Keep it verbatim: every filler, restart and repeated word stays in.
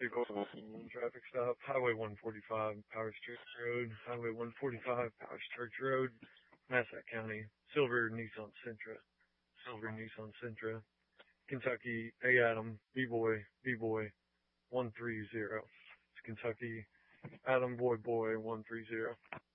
Traffic stop, Highway one forty-five, Powers Church Road, Highway one forty-five, Powers Church Road, Massac County, Silver Nissan Sentra, Silver Nissan Sentra, Kentucky, A Adam, B-Boy, B-Boy, one three zero. It's Kentucky, Adam Boy Boy, one three zero.